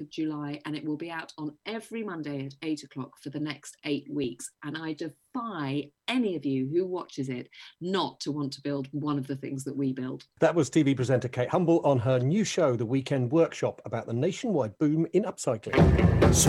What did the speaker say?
July, and it will be out on every Monday at 8 o'clock for the next 8 weeks. And I defy any of you who watches it not to want to build one of the things that we build. That was TV presenter Kate Humble on her new show, The Weekend Workshop, about the nationwide boom in upcycling.